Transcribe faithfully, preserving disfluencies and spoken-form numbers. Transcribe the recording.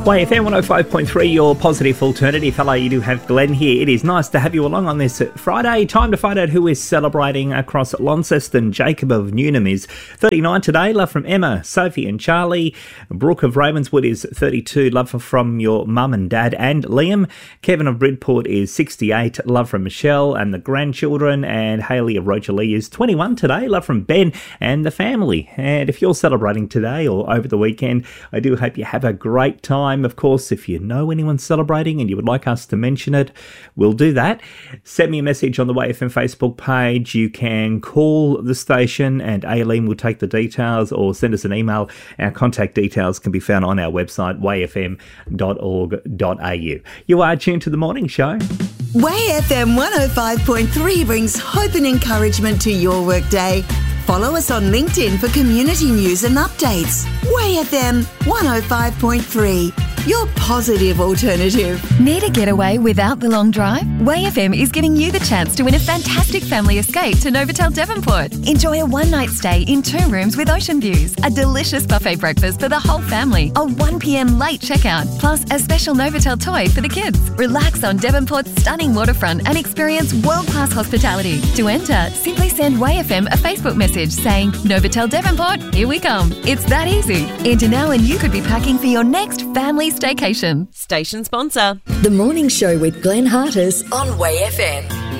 Y F M one oh five point three, your positive alternative. Hello, you do have Glenn here. It is nice to have you along on this Friday. Time to find out who is celebrating across Launceston. Jacob of Newnham is thirty-nine today. Love from Emma, Sophie and Charlie. Brooke of Ravenswood is thirty-two. Love from your mum and dad and Liam. Kevin of Bridport is sixty-eight. Love from Michelle and the grandchildren. And Hayley of Rocherlea is twenty-one today. Love from Ben and the family. And if you're celebrating today or over the weekend, I do hope you have a great time. Of course, if you know anyone celebrating and you would like us to mention it, we'll do that. Send me a message on the Y F M Facebook page. You can call the station and Aileen will take the details, or send us an email. Our contact details can be found on our website, y f m dot org dot a u. You are tuned to The Morning Show. Y F M one oh five point three brings hope and encouragement to your workday. Follow us on LinkedIn for community news and updates. Y F M one oh five point three, your positive alternative. Need a getaway without the long drive? Y F M is giving you the chance to win a fantastic family escape to Novotel Devonport. Enjoy a one-night stay in two rooms with ocean views, a delicious buffet breakfast for the whole family, a one p.m. late checkout, plus a special Novotel toy for the kids. Relax on Devonport's stunning waterfront and experience world-class hospitality. To enter, simply send Y F M a Facebook message saying, Novotel Devonport, here we come. It's that easy. Enter now and you could be packing for your next family staycation. Station sponsor. The Morning Show with Glenn Hartis on Y F M.